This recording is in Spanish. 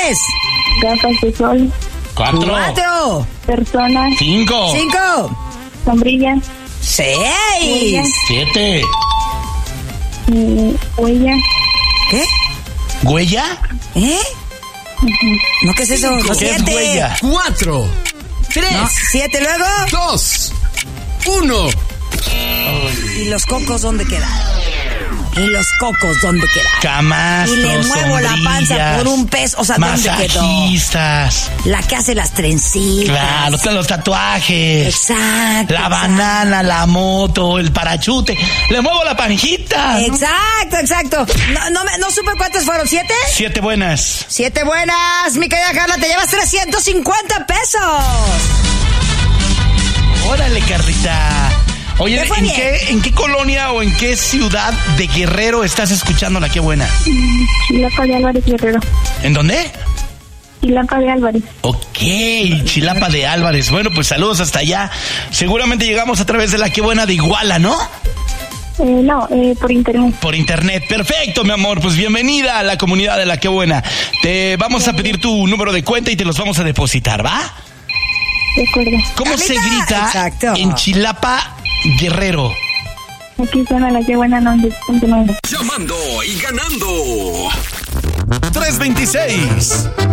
3. Gafas de sol. 4. Persona. 5. 5. Sombrilla. 6. 7. Huella. ¿Qué? ¿Huella? ¿Eh? ¿No qué es eso? ¿Qué es 7. huella? 4, 3, 7 luego. 2, 1. ¿Y los cocos dónde quedan? ¿Y los cocos dónde quedan? Camastros, Y le muevo la panza sombrillas, por un peso. O sea, ¿dónde quedó? masajistas. La que hace las trencitas. Claro, los tatuajes. Exacto. La banana, la moto, el parachute. Le muevo la panjita. Exacto. No supe cuántas fueron. ¿7? 7 buenas. 7 buenas. Mi querida Carla, te llevas 350 pesos. Órale, Carlita. Oye, ¿Te fue ¿en bien? en qué colonia o en qué ciudad de Guerrero estás escuchando la Qué Buena? Chilapa de Álvarez Guerrero. ¿En dónde? Chilapa de Álvarez. Ok, Chilapa de Álvarez. Bueno, pues saludos hasta allá. Seguramente llegamos a través de la Qué Buena de Iguala, ¿no? No, por internet. Por internet. Perfecto, mi amor. Pues bienvenida a la comunidad de la Qué Buena. Te vamos a pedir tu número de cuenta y te los vamos a depositar, ¿va? De acuerdo. ¿Cómo se Carlita. grita Exacto. en Chilapa, Guerrero? Aquí suena la que buena 90.9. Llamando y ganando. 326